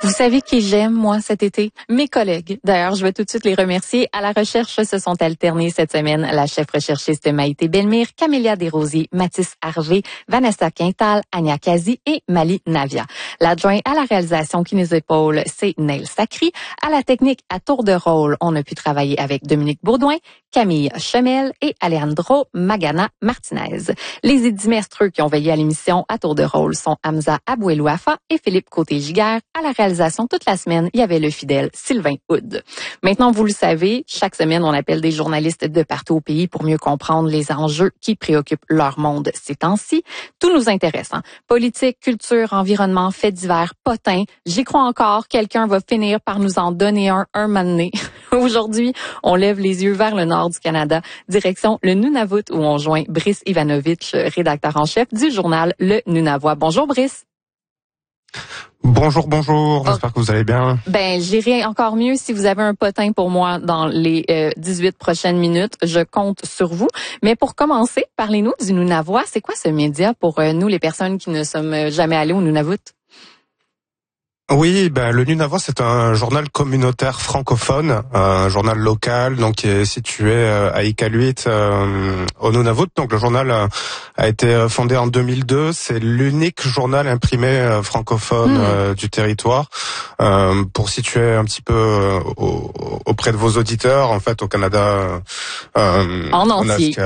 Vous savez qui j'aime, moi, cet été? Mes collègues. D'ailleurs, je vais tout de suite les remercier. À la recherche se sont alternés cette semaine la chef recherchiste Maïté Belmire, Camélia Desrosiers, Mathis Harvé, Vanessa Quintal, Anya Kazi et Mali Navia. L'adjoint à la réalisation qui nous épaule, c'est Neil Sacry. À la technique, à tour de rôle, on a pu travailler avec Dominique Baudouin, Camille Chemel et Alejandro Magana Martinez. Les édimestreux qui ont veillé à l'émission à tour de rôle sont Hamza Abouelouafa et Philippe Côté-Giguère. À la réalisation toute la semaine, il y avait le fidèle Sylvain Houd. Maintenant, vous le savez, chaque semaine, on appelle des journalistes de partout au pays pour mieux comprendre les enjeux qui préoccupent leur monde ces temps-ci. Tout nous intéresse, hein? Politique, culture, environnement, faits divers, potins. J'y crois encore, quelqu'un va finir par nous en donner un moment donné. Aujourd'hui, on lève les yeux vers le nord du Canada, direction le Nunavut où on joint Brice Ivanovitch, rédacteur en chef du journal Le Nunavua. Bonjour Brice. Bonjour, j'espère que vous allez bien. J'irai encore mieux si vous avez un potin pour moi dans les 18 prochaines minutes. Je compte sur vous. Mais pour commencer, parlez-nous du Nunavua. C'est quoi ce média pour nous, les personnes qui ne sommes jamais allées au Nunavut? Oui, le Nunavua, c'est un journal communautaire francophone, un journal local, donc qui est situé à Iqaluit, au Nunavut. Donc le journal a été fondé en 2002. C'est l'unique journal imprimé francophone du territoire. Pour situer un petit peu auprès de vos auditeurs, en fait, au Canada, en entier.